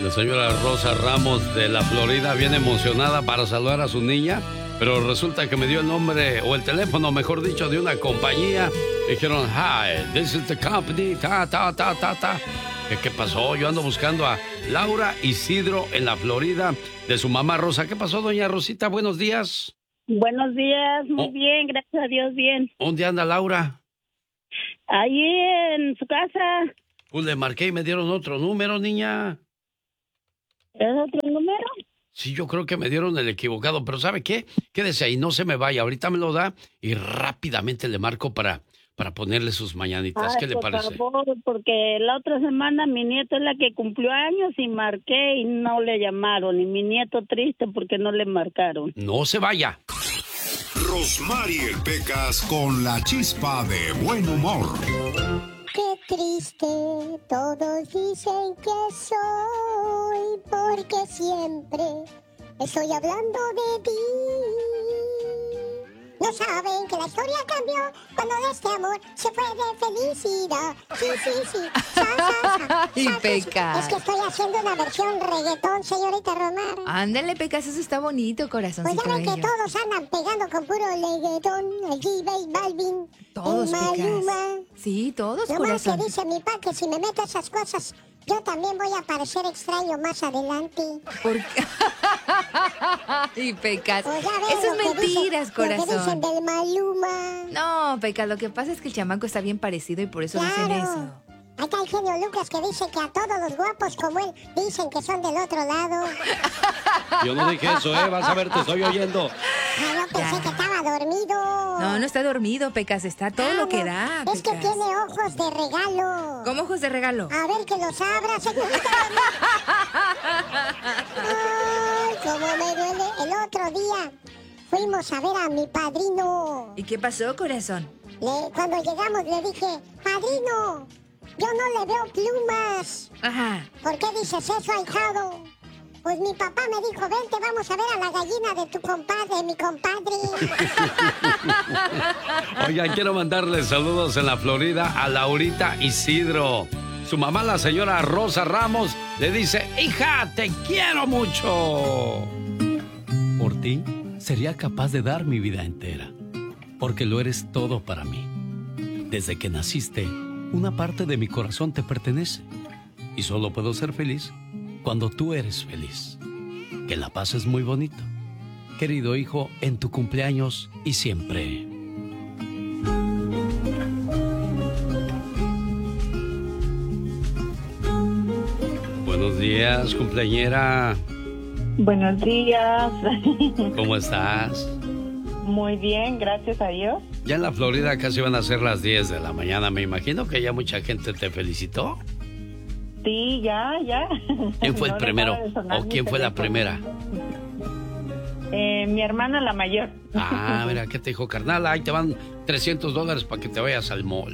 La señora Rosa Ramos de la Florida viene emocionada para saludar a su niña, pero resulta que me dio el nombre, o el teléfono, mejor dicho, de una compañía. Me dijeron, hi, this is the company, ta. ¿Qué pasó? Yo ando buscando a Laura Isidro en la Florida, de su mamá Rosa. ¿Qué pasó, doña Rosita? Buenos días. Buenos días, muy bien, gracias a Dios, bien. ¿Dónde anda Laura? Allí en su casa. Pues le marqué y me dieron otro número, niña. ¿Es otro número? Sí, yo creo que me dieron el equivocado, pero ¿sabe qué? Quédese ahí, no se me vaya. Ahorita me lo da y rápidamente le marco para ponerle sus mañanitas. ¿Qué le parece? Por favor, porque la otra semana mi nieto es la que cumplió años y marqué y no le llamaron. Y mi nieto triste porque no le marcaron. No se vaya. Rosmarie Pecas con la chispa de buen humor. Qué triste, todos dicen que soy, porque siempre estoy hablando de ti. No saben que la historia cambió cuando de este amor se fue de felicidad. Sí. Y Pecas. Es que estoy haciendo una versión reggaetón, señorita Romar. Ándale, Pecas, eso está bonito, corazoncito. Pues ya ven que bello. todos andan pegando con puro reggaetón, el J Balvin, Todos, el Maluma. Pecas. Sí, todos, No más corazón. que dice mi pa que si me meto esas cosas, yo también voy a parecer extraño más adelante. ¿Por qué? Y Pecas. Pues ya ven Eso es lo que mentiras, dicen, Lo que dicen corazón. del Maluma. No, Pecas, lo que pasa es que el chamaco está bien parecido y por eso dicen eso. Ahí está el genio Lucas que dice que a todos los guapos como él dicen que son del otro lado. Yo no dije eso, vas a ver, te estoy oyendo. Ah, yo pensé que estaba dormido. No está dormido, Pecas, está todo lo que da, Es que Pecas. tiene ojos de regalo. ¿Cómo ojos de regalo? A ver que los abra, señorita. Ay, cómo me duele. El otro día fuimos a ver a mi padrino. ¿Y qué pasó, corazón? Cuando llegamos le dije, padrino, yo no le veo plumas. Ajá. ¿Por qué dices eso, ahijado? Pues mi papá me dijo, vente, vamos a ver a la gallina de tu compadre, mi compadre. Oigan, quiero mandarle saludos en la Florida a Laurita Isidro. Su mamá, la señora Rosa Ramos, le dice, hija, te quiero mucho. Por ti, sería capaz de dar mi vida entera, porque lo eres todo para mí. Desde que naciste, una parte de mi corazón te pertenece, y solo puedo ser feliz cuando tú eres feliz. Que la pases muy bonito, querido hijo, en tu cumpleaños y siempre. Buenos días, cumpleañera. Buenos días. ¿Cómo estás? Muy bien, gracias a Dios. Ya en la Florida casi van a ser las 10 de la mañana. Me imagino que ya mucha gente te felicitó. Sí, ya. ¿Quién fue el No primero? dejaba de sonar ¿O mi quién fue la teléfono. primera? Mi hermana, la mayor. Ah, mira, ¿qué te dijo, carnal? Ahí te van $300 para que te vayas al mall.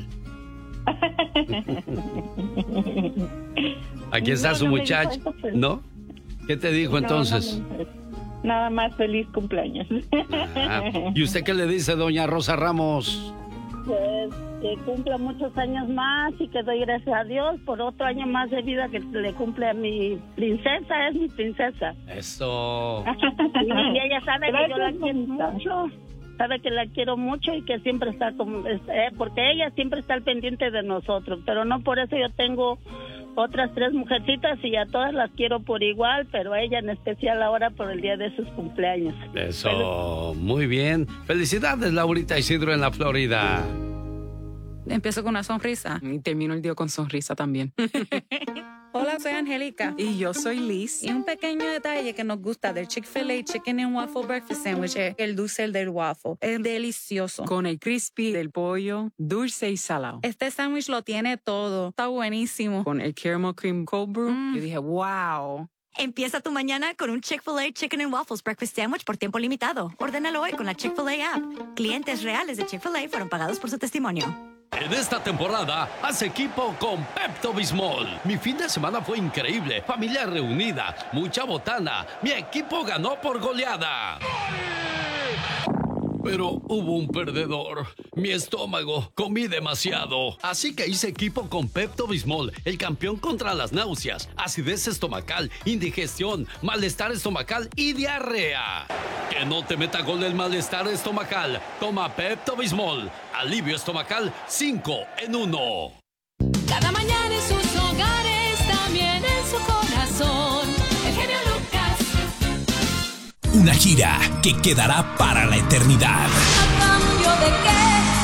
Aquí está su No me muchacho, dijo eso, pues. ¿no? ¿Qué te dijo entonces? Nada más feliz cumpleaños. Ah, ¿y usted qué le dice, doña Rosa Ramos? Pues que cumpla muchos años más y que doy gracias a Dios por otro año más de vida que le cumple a mi princesa, es mi princesa. Eso. Y ella sabe que yo la Gracias, quiero mamita. mucho, sabe que la quiero mucho y que siempre está porque ella siempre está al pendiente de nosotros, pero no por eso yo tengo otras 3 mujercitas y a todas las quiero por igual, pero a ella en especial ahora por el día de sus cumpleaños. Eso, muy bien. Felicidades, Laurita Isidro en la Florida. Empiezo con una sonrisa y termino el día con sonrisa también. Hola, soy Angélica. Y yo soy Liz. Y un pequeño detalle que nos gusta del Chick-fil-A Chicken and Waffle Breakfast Sandwich es el dulce del waffle. Es delicioso. Con el crispy del pollo, dulce y salado. Este sándwich lo tiene todo. Está buenísimo. Con el caramel cream cold brew, yo dije, wow. Empieza tu mañana con un Chick-fil-A Chicken and Waffles Breakfast Sandwich por tiempo limitado. Ordénalo hoy con la Chick-fil-A app. Clientes reales de Chick-fil-A fueron pagados por su testimonio. En esta temporada, haz equipo con Pepto-Bismol. Mi fin de semana fue increíble. Familia reunida, mucha botana. Mi equipo ganó por goleada. Pero hubo un perdedor. Mi estómago. Comí demasiado. Así que hice equipo con Pepto-Bismol, el campeón contra las náuseas, acidez estomacal, indigestión, malestar estomacal y diarrea. Que no te meta gol el malestar estomacal. Toma Pepto-Bismol. Alivio estomacal 5 en 1. Cada mañana en sus hogares, también en su corazón. El genio Lucas. Una gira que quedará para la eternidad. ¿A cambio de qué?